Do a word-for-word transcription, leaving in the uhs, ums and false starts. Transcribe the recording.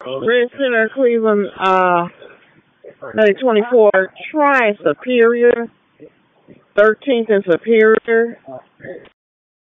Red Center, Cleveland, uh, nineteen twenty-four, Tri Superior, thirteenth and Superior,